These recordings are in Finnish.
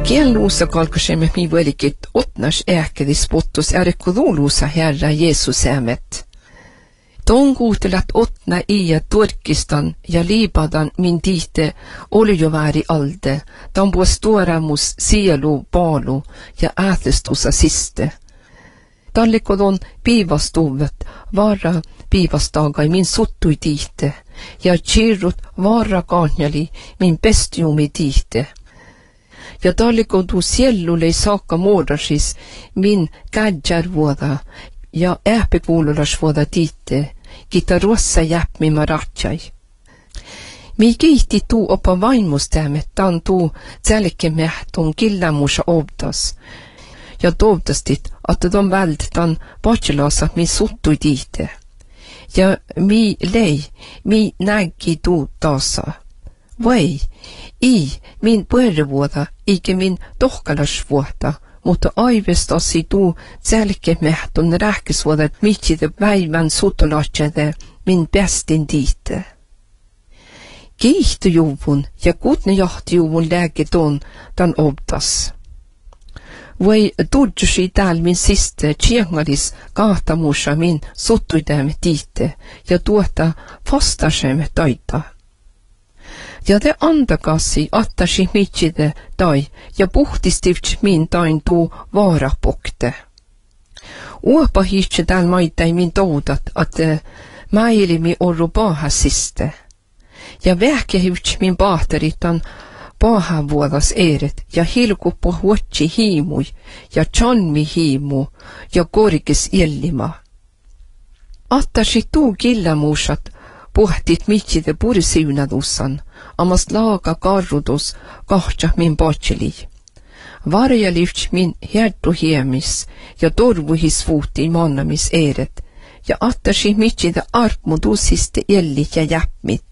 Kielluusa kalkasemme mi velikit otnas ääkedis pottus ärikuduluusa Herra Jeesus äämet. Ton kuutelat otna ja Turkistan ja Libadan min tiite oli jo väri alde, dan puos tuoramus sielu paalu ja äätestusa siste. Tallikodon piivastuvet vara piivastagai min suttui tiite, ja kirrut vara kaanjali min pestiumi tiite. Ja tallikodu siellulei saakka muodasis min kädjärvuoda ja ääpekuululasvuoda tiite, kita ruossa jäpmi maratsai. Mi kiihti tuu opa vaimustämme, tan tuu tälkemähtun killämusa obdas. Ja toivtastit, että ton väld tan patsilasa min suttui tiite. Ja mi lei, mi näki tuu taasa. Vai, min puerevuoda, eikä min tohkalasvuoda, mutta aivestasi tuu tälkemähtun rähkisvuoda, mitside päivän sutolatsede min pestin tiite. Kiihtujuvun ja kutnejahtujuvun lääketon tan obdas. Vai tudjusi tääl min siste tjengalis kahtamusa min suttuidämme tiite ja tuota fastasemme taita. Ja te andakassi attasi mitside tai ja puhtistivts min tain tuu vaarapokte. Uopa hiitse tääl maitai min toudat, että mäilimi orru paahasiste. Ja vähkehivts min paateritan paahavuodas eret ja hilkuppo huotsi hiimui ja chanmi hiimu ja korkis illima. Attasi tuu killamuusat puhtit mitside purisiunadussan, amas laaga karrudus kahtsa min patseli. Varjalivts min hjärtu hiemis ja torvuhis vuuti mannamis eret ja attasi mitside arpmudusiste ellit ja jäppmit.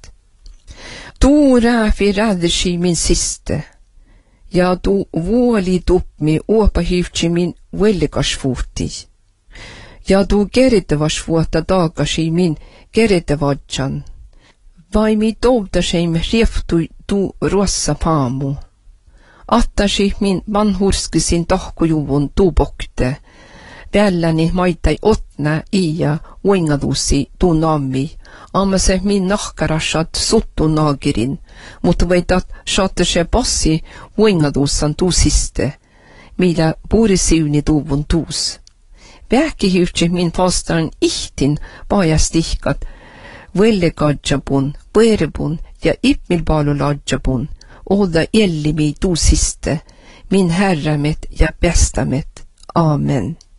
Tuu rääfi räddersi min siste, ja tuu vuoli tupmi uopahivtsi min vellikasvuuti, ja tuu keritevasvuotta taakasi min keritevadjan, vai mi touvtaseimme rieftui tuu ruossa paamu. Attasi min vanhurskisin tahkujuvun tuu pokte, välläni maitai otna ja uingadusi tuu nammi, amma se min nahkarasat suttu naagirin, mutta veitat saatte se passi uingadussan tuu siste, millä puurisiuni tuuvun tuus. Vähkihivtsi min fastan ihtin paajastihkat, vellikadjapun, põerbun ja ipmilpaaluladjapun, olda ellimi tuu siste, min herramet ja pestamet. Amen.